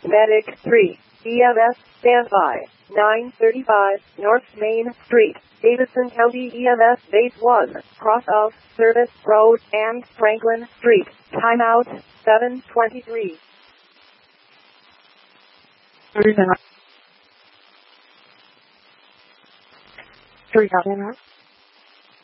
Medic 3. EMS standby. 935 North Main Street, Davidson County EMS Base 1, cross of Service Road and Franklin Street. Timeout 7:23. 3 out.